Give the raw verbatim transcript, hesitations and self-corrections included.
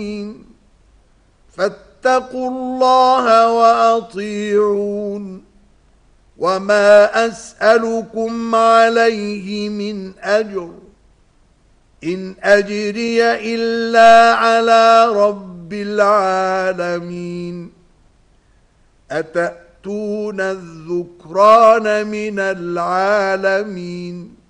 فاتقوا الله وأطيعون وما أسألكم عليه من أجر إن أجري إلا على رب العالمين أتأتون الذكران من العالمين